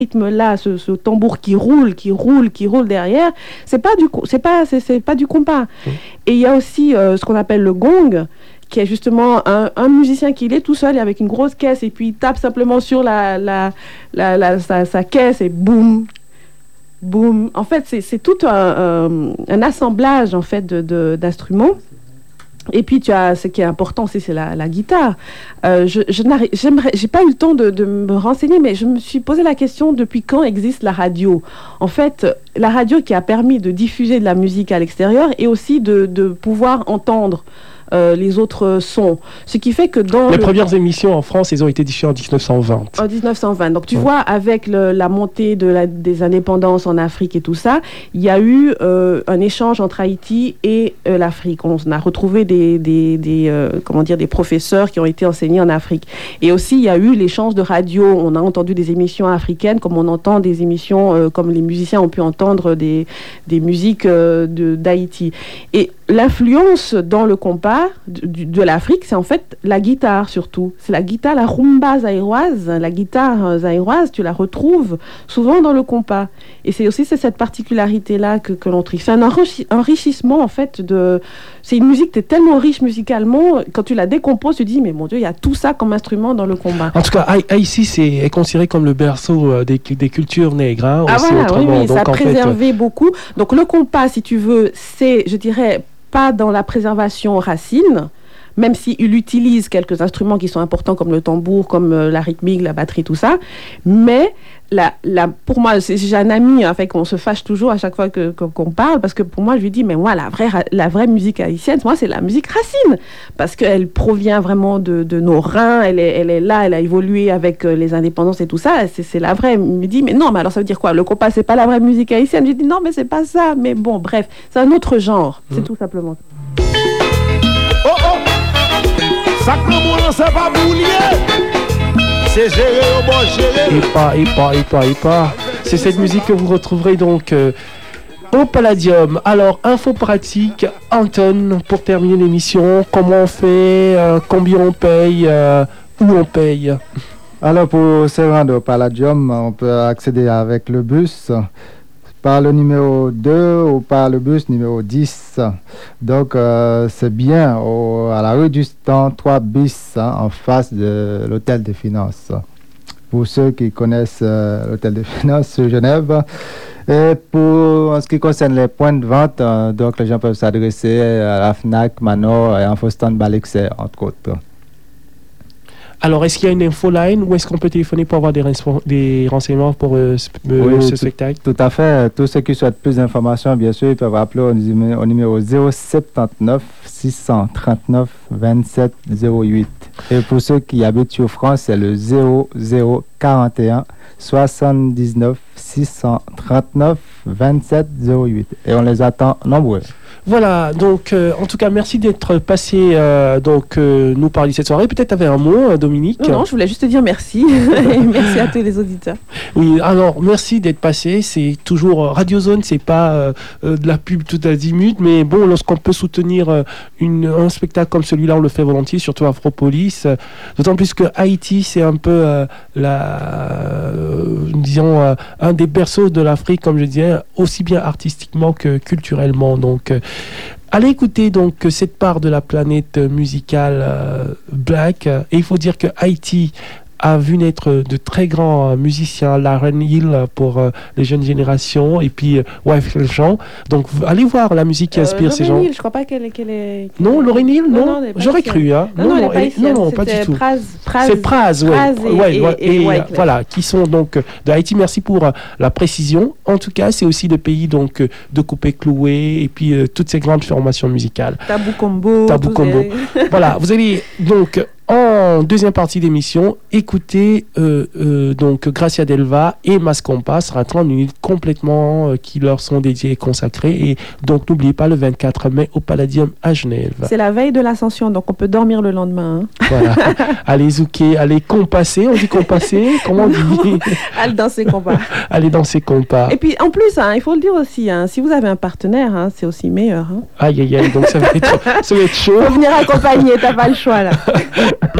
rythme-là, ce tambour qui roule derrière, c'est pas du compas. Et il y a aussi ce qu'on appelle le gong, qui est justement un musicien qui est tout seul et avec une grosse caisse, et puis il tape simplement sur sa caisse et boum, boum. En fait, c'est tout un assemblage en fait d'instruments. Et puis ce qui est important aussi, c'est la guitare. J'ai pas eu le temps de me renseigner, mais je me suis posé la question depuis quand existe la radio. En fait, la radio qui a permis de diffuser de la musique à l'extérieur et aussi de pouvoir entendre les autres sons. Ce qui fait que dans les premières émissions en France, elles ont été diffusées en 1920. En 1920. Donc tu vois, avec la montée des indépendances en Afrique et tout ça, il y a eu un échange entre Haïti et l'Afrique. On a retrouvé des professeurs qui ont été enseignés en Afrique. Et aussi, il y a eu l'échange de radio. On a entendu des émissions africaines comme on entend des émissions, comme les musiciens ont pu entendre des musiques d'Haïti. Et l'influence dans le compas de l'Afrique, c'est en fait la guitare surtout. C'est la guitare, la rumba zaïroise. La guitare zaïroise, tu la retrouves souvent dans le compas. Et c'est cette particularité-là que l'on trouve. C'est un enrichissement en fait c'est une musique qui est tellement riche musicalement, quand tu la décomposes, tu te dis, mais mon Dieu, il y a tout ça comme instrument dans le combat. En tout cas, Haïti est considéré comme le berceau des cultures nègres. Hein, ah voilà, oui, donc, ça a préservé beaucoup. Donc le compas, si tu veux, c'est, je dirais, pas dans la préservation racine, même s'il utilise quelques instruments qui sont importants comme le tambour, comme la rythmique, la batterie, tout ça. Mais pour moi, j'ai un ami, en fait, qu'on se fâche toujours à chaque fois qu'on parle, parce que pour moi, je lui dis, mais moi, la vraie musique haïtienne, moi, c'est la musique racine, parce qu'elle provient vraiment de nos reins, elle est là, elle a évolué avec les indépendances et tout ça, c'est la vraie. Il me dit, mais non, mais alors ça veut dire quoi? Le compas, c'est pas la vraie musique haïtienne? Je dis, non, mais c'est pas ça. Mais bon, bref, c'est un autre genre, c'est tout simplement. Oh oh! Sacrement, c'est pas boulier. C'est géré au bon géré. Et pas. C'est cette musique que vous retrouverez donc au Palladium. Alors, info pratique, Anton, pour terminer l'émission, comment on fait, combien on paye, où on paye? Alors, pour se rendre au Palladium, on peut accéder avec le bus par le numéro 2 ou par le bus numéro 10. Donc, c'est bien à la rue du Stand 3 bis, en face de l'Hôtel des Finances. Pour ceux qui connaissent l'Hôtel des Finances de Genève. Et en ce qui concerne les points de vente, donc les gens peuvent s'adresser à la FNAC, Manor et Infostand Balexer, entre autres. Alors, est-ce qu'il y a une infoline ou est-ce qu'on peut téléphoner pour avoir des renseignements pour ce spectacle? Tout à fait. Tous ceux qui souhaitent plus d'informations, bien sûr, ils peuvent appeler au numéro 079 639 27 08. Et pour ceux qui habitent sur France, c'est le 0041 79 639 27 08. Et on les attend nombreux. Voilà, donc en tout cas, merci d'être passé nous parler cette soirée. Peut-être tu avais un mot, Dominique? Non, je voulais juste te dire merci. Et merci à tous les auditeurs. Oui, alors merci d'être passé. C'est toujours Radio Zone, c'est pas de la pub tout azimut, mais bon, lorsqu'on peut soutenir un spectacle comme celui-là, on le fait volontiers, surtout Afropolis. D'autant plus que Haïti, c'est un peu disons, un des berceaux de l'Afrique, comme je disais, aussi bien artistiquement que culturellement. Donc, allez écouter donc cette part de la planète musicale black. Et il faut dire que Haïti a vu naître de très grands musiciens, Lauryn Hill pour les jeunes générations, et puis Wyclef Jean. Donc allez voir la musique qui inspire ces gens. Lauryn Hill, je crois pas qu'elle est... Non, Lauryn Hill, non. J'aurais cru, hein. Non, pas du tout. C'est Praz, et voilà, qui sont donc de Haïti. Merci pour la précision. En tout cas, c'est aussi le pays donc de Coupé Cloué et puis toutes ces grandes formations musicales. Tabou Combo. Voilà, vous allez donc en deuxième partie d'émission, écoutez donc Gracia Delva et Mascompa, sera 30 minutes complètement qui leur sont dédiées et consacrées. Et donc n'oubliez pas le 24 mai au Palladium à Genève. C'est la veille de l'Ascension, donc on peut dormir le lendemain. Hein. Voilà. Allez zouker, allez compasser, on dit compasser, comment on dit? Allez danser compas. Allez danser compas. Et puis en plus, il faut le dire aussi, si vous avez un partenaire, c'est aussi meilleur. Hein. Aïe, donc ça va être chaud. Faut venir accompagner, t'as pas le choix là.